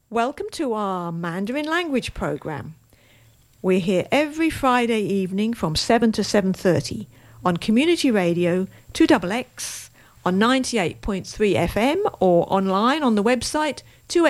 Welcome to our Mandarin language program. We're here every Friday evening from 7 to 7:30 on Community Radio 2XX on 98.3 FM or online on the website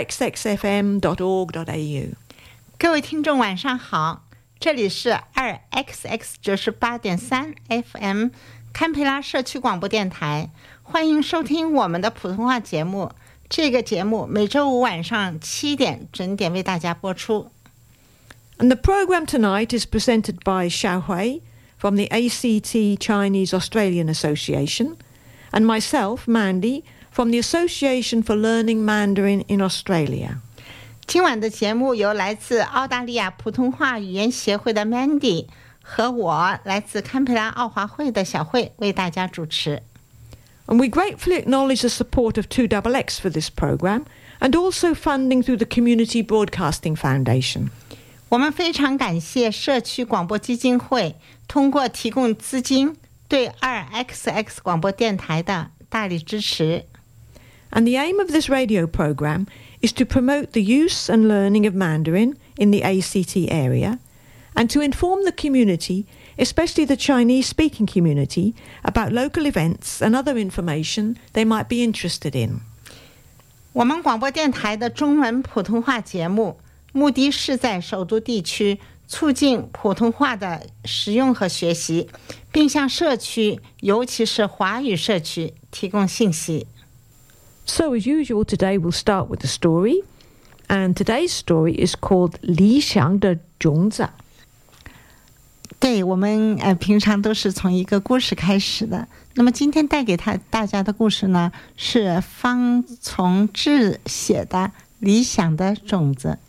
2xxfm.org.au. 各位听众晚上好，这里是 2XX 98.3 FM 堪培拉社区广播电台，欢迎收听我们的普通话节目。这个节目每周五晚上7点准点为大家播出。 And the program tonight is presented by Xiao Hui from the ACT Chinese Australian Association and myself, Mandy, from the Association for Learning Mandarin in Australia. 今晚的节目由来自澳大利亚普通话语言协会的 Mandy 和我来自堪培拉奥华会的小慧为大家主持。 And we gratefully acknowledge the support of 2XX for this program and also funding through the Community Broadcasting Foundation. 我们非常感谢社区广播基金会通过提供资金对 2XX 广播电台的大力支持。 And the aim of this radio program is to promote the use and learning of Mandarin in the ACT area and to inform the community, especially the Chinese-speaking community, about local events and other information they might be interested in. 我们广播电台的中文普通话节目目的是在首都地区促进普通话的使用和学习，并向社区，尤其是华语社区提供信息。 So as usual, today we'll start with a story. And today's story is called 理想的种子。 对，我们平常都是从一个故事开始的。那么今天带给大家的故事呢，是方从志写的《理想的种子》。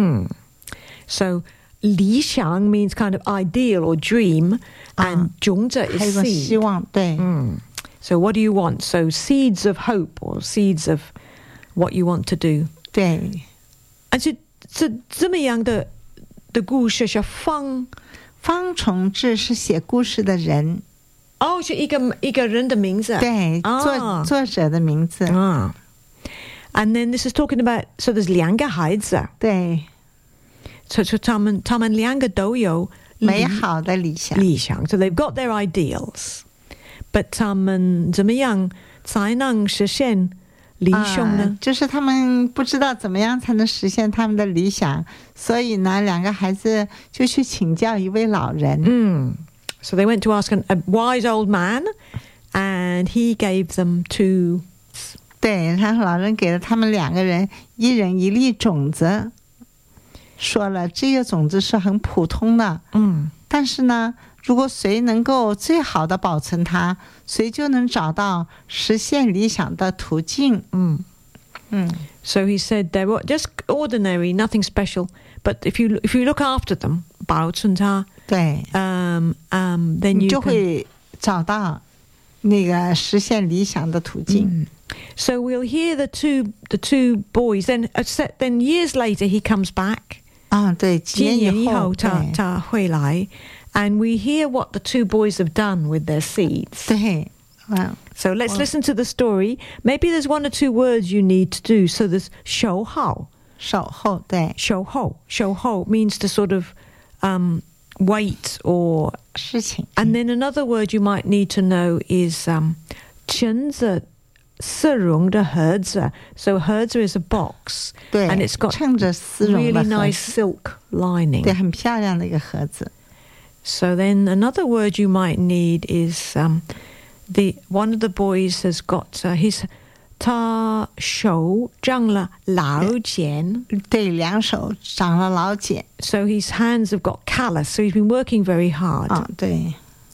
So 理想 means kind of ideal or dream, and 种子 is 还有个 seed. 希望，对。 So what do you want? So seeds of hope or seeds of what you want to do. 对。 而且这么样的故事是方从志是写故事的人。 哦，是一个人的名字。 对，作者的名字。 And then this is talking about, so there's 两个孩子。 对。 So 他们两个都有美好的理想。 So they've got their ideals. But 他们怎么样才能实现理想呢？ 就是他们不知道怎么样才能实现他们的理想，所以呢，两个孩子就去请教一位老人。 So they went to ask a wise old man, and he gave them 2. 对，然后老人给了他们两个人一人一粒种子，说了这个种子是很普通的，但是呢，如果谁能够最好的保存它，谁就能找到实现理想的途径。 So he said they were just ordinary, nothing special. But if you look after them, 保存它， 对 ，then 你 you 就会找到那个实现理想的途径。 So we'll hear the two boys. Then years later he comes back. 对，几年以后他会来。And we hear what the 2 boys have done with their seeds. 对 ，So let's listen to the story. Maybe there's 1 or 2 words you need to do. So there's 守候， 对， 守候means to sort of wait or 事情。 And then another word you might need to know is 裙子丝绒的盒子。So 盒子 is a box. 对， and it's got 衬着丝绒的 really nice silk lining. 对，很漂亮的一个盒子。 So then another word you might need is one of the boys has got his 他手长了老茧。 对，两手长了老茧。 So his hands have got callus. So he's been working very hard. 对。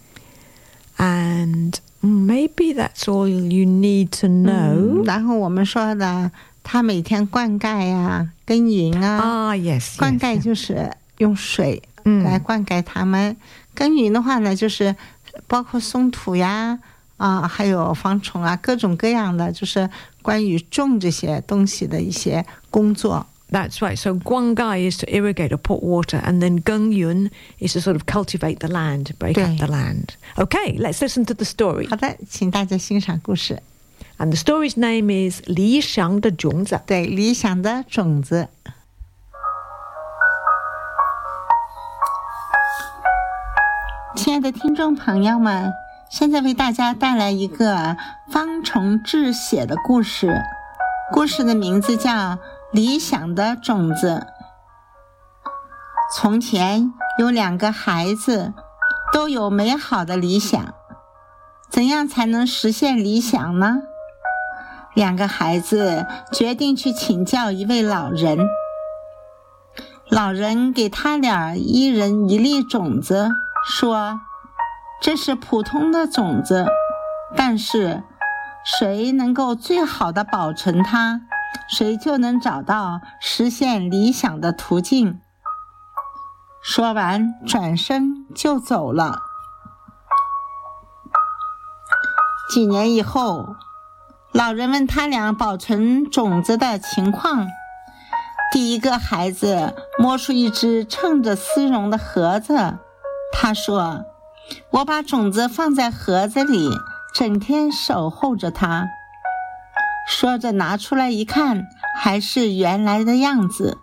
And maybe that's all you need to know. 然后我们说的，他每天灌溉呀、耕耘啊。 yes. 灌溉就是用水来灌溉它们。耕耘的话呢，就是包括松土呀，还有防虫啊，各种各样的，就是关于种这些东西的一些工作。 That's right. So 灌溉 is to irrigate or put water, and then 耕耘 is to sort of cultivate the land, break up the land. Okay, let's listen to the story. 好的，请大家欣赏故事。 And the story's name is 理想的种子。 对，理想的种子。亲爱的听众朋友们，现在为大家带来一个方崇志写的故事，故事的名字叫《理想的种子》。从前有2个孩子，都有美好的理想。怎样才能实现理想呢？2个孩子决定去请教一位老人。老人给他俩一人一粒种子，说这是普通的种子，但是谁能够最好的保存它，谁就能找到实现理想的途径。说完转身就走了。几年以后，老人问他俩保存种子的情况。第一个孩子摸出一只衬着丝绒的盒子，他说，我把种子放在盒子里，整天守候着它。说着拿出来一看，还是原来的样子。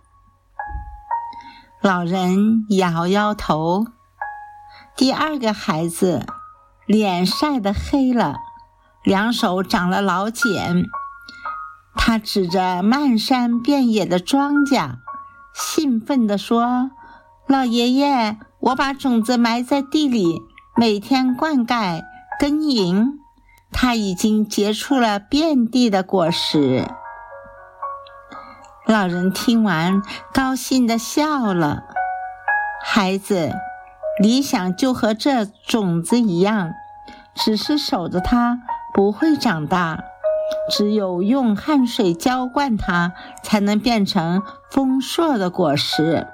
老人摇摇头。第2个孩子脸晒得黑了，2手长了老茧，他指着漫山遍野的庄稼，兴奋地说，老爷爷，我把种子埋在地里，每天灌溉耕耘，它已经结出了遍地的果实。老人听完高兴地笑了。孩子，理想就和这种子一样，只是守着它不会长大，只有用汗水浇灌它，才能变成丰硕的果实。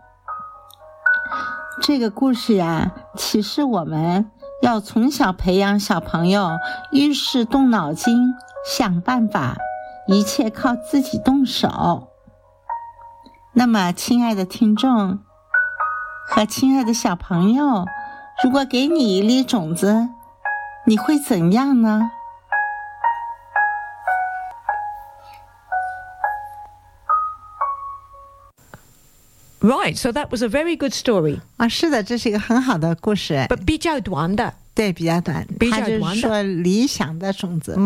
这个故事呀，启示我们要从小培养小朋友遇事动脑筋，想办法，一切靠自己动手。那么，亲爱的听众和亲爱的小朋友，如果给你一粒种子，你会怎样呢 ？Right, so that was a very good story. 是的，这是一个很好的故事。 But 比较短的。 对，比较短。他就是说理想的种子。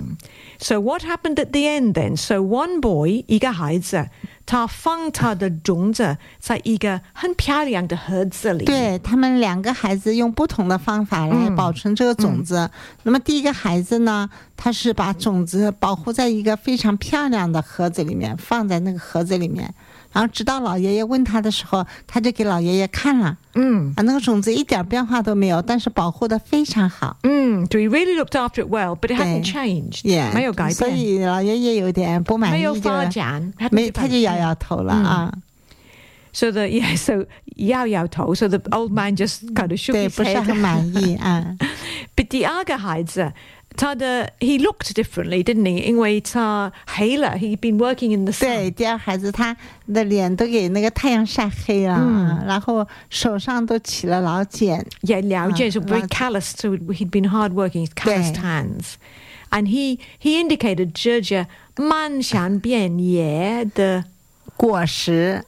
So what happened at the end then? So one boy, 一个孩子，他放他的种子在一个很漂亮的盒子里。 对，他们2个孩子用不同的方法来保存这个种子。那么第一个孩子呢，他是把种子保护在一个非常漂亮的盒子里面，放在那个盒子里面。然后直到老爷爷问他的时候，他就给老爷爷看了。那个种子一点变化都没有，但是保护得非常好。 So he really looked after it well, but it hadn't changed. 没有改变。 所以老爷爷有点不满意， 没有发展， 他就摇摇头了啊。 So摇头。So the old man just kind of shook his head. 对，不是很满意啊。 But 第2个孩子。he looked differently, didn't he? 因为他黑了 he'd been working in the sun. 对，第2孩子他的脸都给那个太阳晒黑了，然后手上都起了老茧。 老茧 so very calloused, so he'd been hard working, his calloused hands. And he indicated 这着漫山遍野的果实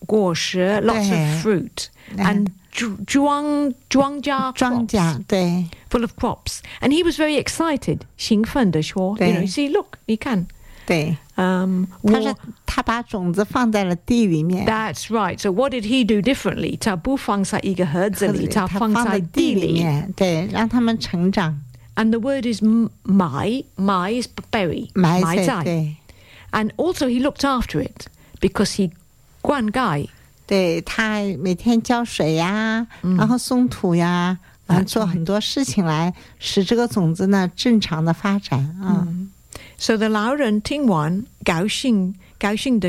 lots of fruit. And 庄稼对 full of crops, and he was very excited 兴奋地说 you know, see look 你看对他把种子放在了地里面。 That's right. So what did he do differently? 他不放在一个盒子里，他放在地里面， 对，让他们成长。 And the word is 埋 is bury 埋在对。 And also he looked after it because he 灌溉。 对，他每天浇水呀，然后松土呀，做很多事情来使这个种子呢正常的发展啊。 So the 老人听完高兴的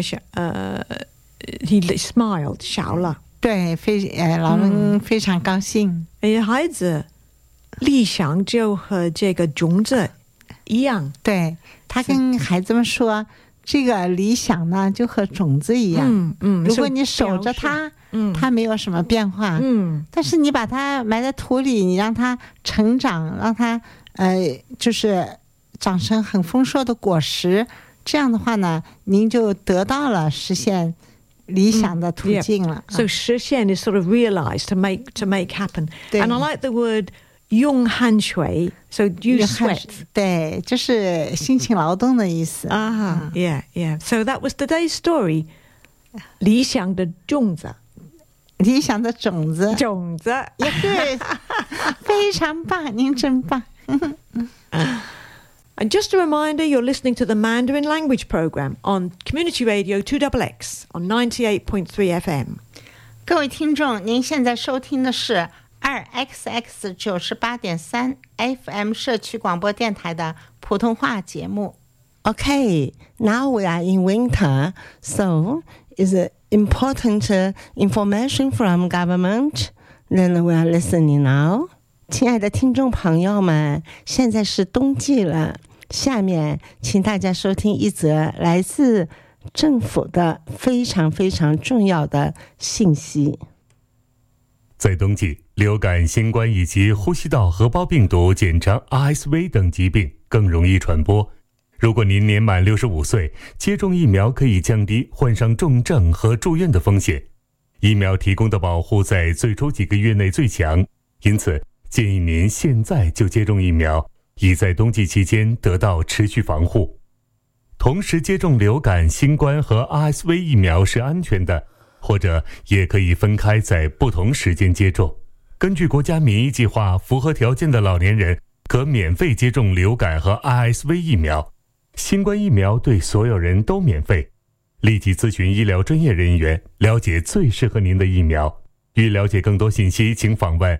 he smiled 笑了。 对，老人非常高兴。 孩子理想就和这个种子一样。 对，他跟孩子们说。这个理想呢，就和种子一样。如果你守着它，它没有什么变化。但是你把它埋在土里，你让它成长，让它就是长成很丰硕的果实，这样的话呢，您就得到了实现理想的途径了。 So 实现 is sort of realized to make happen. And I like the word 用汗水 so you sweat. 对，就是辛勤劳动的意思。 Yeah. So that was today's story. 理想的种子。 理想的种子。也对，非常棒，您真棒。 And just a reminder, you're listening to the Mandarin Language Program on Community Radio 2XX on 98.3 FM. 各位听众，您现在收听的是 2XX 98.3 FM 社区广播电台的普通话节目。 Okay, now we are in winter, so is it important information from government? Then we are listening now. 亲爱的听众朋友们，现在是冬季了，下面请大家收听一则来自政府的非常非常重要的信息。 在冬季，流感、新冠以及呼吸道合胞病毒简称 RSV 等疾病更容易传播。如果您年满65岁，接种疫苗可以降低患上重症和住院的风险。疫苗提供的保护在最初几个月内最强，因此建议您现在就接种疫苗，以在冬季期间得到持续防护。同时接种流感、新冠和 RSV 疫苗是安全的，或者也可以分开在不同时间接种。根据国家免疫计划，符合条件的老年人可免费接种流感和 RSV 疫苗。新冠疫苗对所有人都免费。立即咨询医疗专业人员，了解最适合您的疫苗。欲了解更多信息，请访问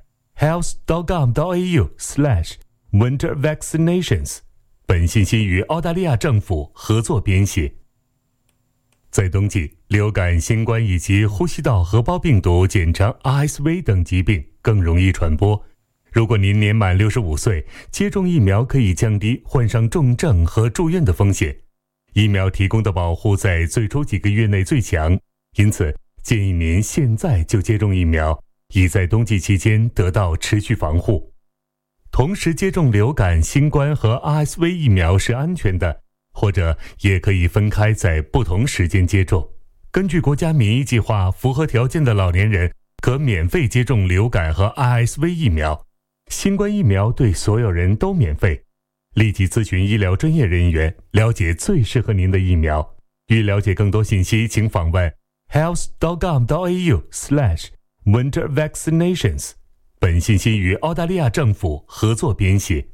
health.gov.au/wintervaccinations。本信息与澳大利亚政府合作编写。在冬季，流感、新冠以及呼吸道合胞病毒简称 RSV 等疾病更容易传播。如果您年满65岁，接种疫苗可以降低患上重症和住院的风险。疫苗提供的保护在最初几个月内最强，因此建议您现在就接种疫苗，以在冬季期间得到持续防护。同时接种流感、新冠和 RSV 疫苗是安全的，或者也可以分开在不同时间接种。根据国家免疫计划，符合条件的老年人可免费接种流感和 RSV 疫苗。新冠疫苗对所有人都免费。立即咨询医疗专业人员，了解最适合您的疫苗。欲了解更多信息，请访问 health.gov.au/wintervaccinations。本信息与澳大利亚政府合作编写。